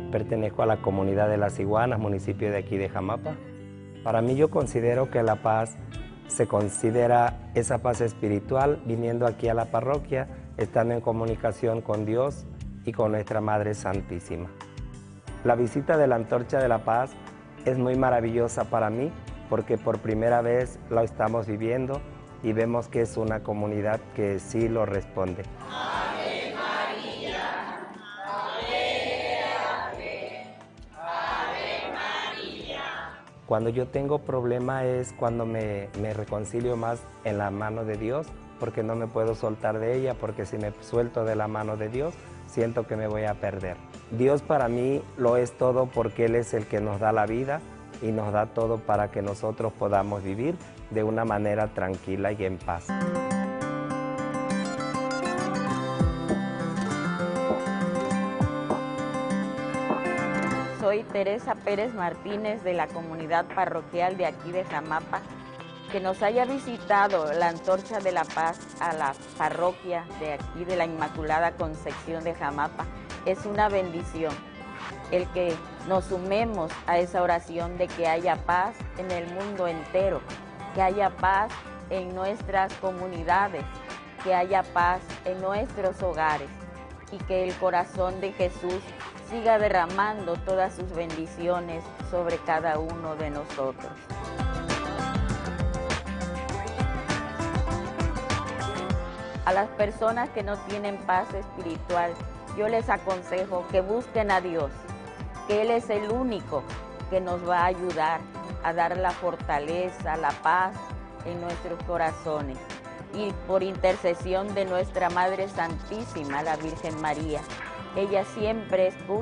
Pertenezco a la comunidad de Las Iguanas, municipio de aquí de Jamapa. Para mí, yo considero que la paz se considera esa paz espiritual viniendo aquí a la parroquia, estando en comunicación con Dios y con nuestra Madre Santísima. La visita de la Antorcha de la Paz es muy maravillosa para mí porque por primera vez lo estamos viviendo y vemos que es una comunidad que sí lo responde. Ave María, Ave, Ave, Ave María. Cuando yo tengo problema es cuando me reconcilio más en la mano de Dios, porque no me puedo soltar de ella, porque si me suelto de la mano de Dios, siento que me voy a perder. Dios para mí lo es todo porque Él es el que nos da la vida y nos da todo para que nosotros podamos vivir de una manera tranquila y en paz. Soy Teresa Pérez Martínez de la comunidad parroquial de aquí de Jamapa. Que nos haya visitado la Antorcha de la Paz a la parroquia de aquí de la Inmaculada Concepción de Jamapa es una bendición. El que nos sumemos a esa oración de que haya paz en el mundo entero, que haya paz en nuestras comunidades, que haya paz en nuestros hogares y que el corazón de Jesús siga derramando todas sus bendiciones sobre cada uno de nosotros. A las personas que no tienen paz espiritual, yo les aconsejo que busquen a Dios, que Él es el único que nos va a ayudar a dar la fortaleza, la paz en nuestros corazones. Y por intercesión de nuestra Madre Santísima, la Virgen María, ella siempre escucha